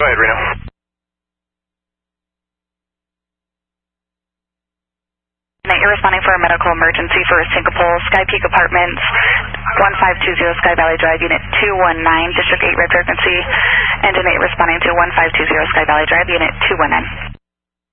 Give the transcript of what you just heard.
Go ahead, Reno. You're responding for a medical emergency for Syncopole, Sky Peak Apartments, 1520 Sky Valley Drive, Unit 219, District 8 red frequency. Engine 8 responding to 1520 Sky Valley Drive, Unit 219.